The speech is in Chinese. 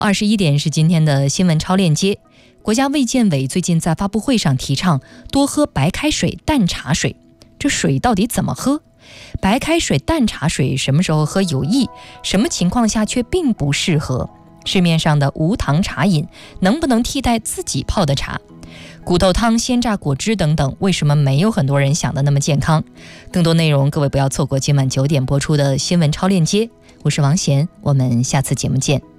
21点是今天的新闻超链接。国家卫健委最近在发布会上提倡多喝白开水、淡茶水。这水到底怎么喝？白开水、淡茶水什么时候喝有益？什么情况下却并不适合？市面上的无糖茶饮能不能替代自己泡的茶？骨头汤、鲜榨果汁等等，为什么没有很多人想的那么健康？更多内容各位不要错过今晚9点播出的新闻超链接。我是王贤，我们下次节目见。